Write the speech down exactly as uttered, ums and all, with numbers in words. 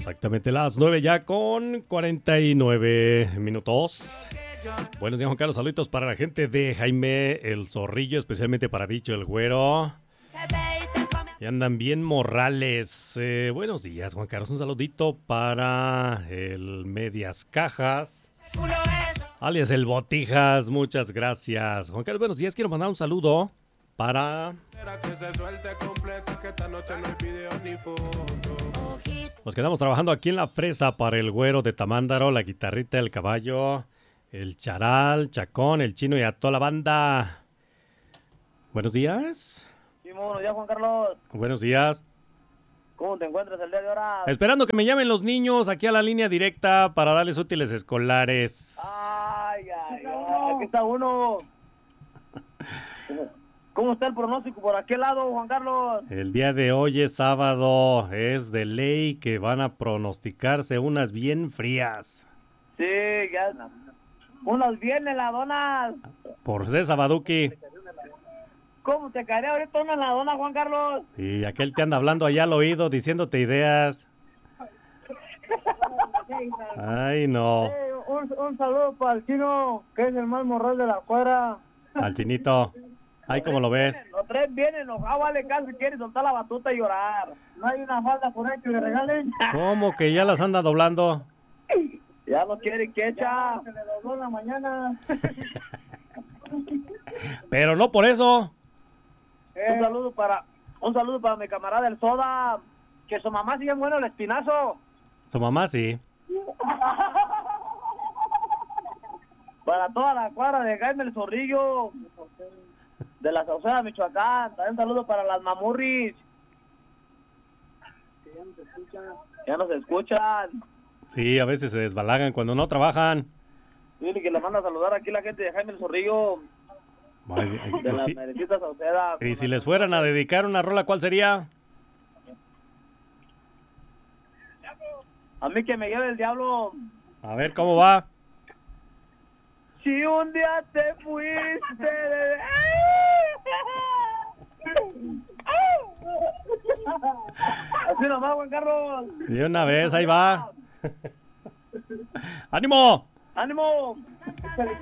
Exactamente las nueve ya con cuarenta y nueve minutos. Buenos días, Juan Carlos. Saluditos para la gente de Jaime el Zorrillo, especialmente para Bicho el Güero. Y andan bien morrales. Eh, buenos días, Juan Carlos. Un saludito para el Medias Cajas, alias el Botijas. Muchas gracias, Juan Carlos. Buenos días. Quiero mandar un saludo para nos quedamos trabajando aquí en la fresa para el Güero de Tamándaro, la guitarrita, el caballo, el charal, Chacón, el chino y a toda la banda. Buenos días. Sí, muy buenos días, Juan Carlos. Buenos días. ¿Cómo te encuentras el día de ahora? Esperando que me llamen los niños aquí a la línea directa para darles útiles escolares. Ay, ay, ay, aquí está uno. ¿Cómo está el pronóstico por aquel lado, Juan Carlos? El día de hoy es sábado, es de ley que van a pronosticarse unas bien frías. Sí, ya. Unas bien heladonas. Por César Baduki. ¿Cómo te caeré ahorita una heladona, Juan Carlos? Y aquel te anda hablando allá al oído diciéndote ideas. Ay, no. Hey, un, un saludo para el chino, que es el más morral de la afuera. Al chinito. Ay, ¿cómo lo ves? Los tres vienen enojados, vale, casi quiere soltar la batuta y llorar. No hay una falda por ahí que le regalen. ¿Cómo que ya las anda doblando? Ya no quiere que echa. Se le dobló en la mañana. Pero no por eso. Eh, un saludo para un saludo para mi camarada el Soda, que su mamá sigue bueno el espinazo. Su mamá sí. Para toda la cuadra de Jaime el Zorrillo, de la Sauceda, Michoacán. También un saludo para las mamurris. Ya nos escuchan. Ya nos escuchan. Sí, a veces se desbalagan cuando no trabajan. Dile que le manda a saludar aquí la gente de Jaime el Zorrillo. Ay, ay, De y, la si, merecita Sauceda. y si les fueran a dedicar una rola, ¿cuál sería? A mí que me lleve el diablo. A ver, ¿cómo va? Si un día te fuiste de... Así nomás, Juan Carlos. De una vez, ahí va. ¡Ánimo! ¡Ánimo!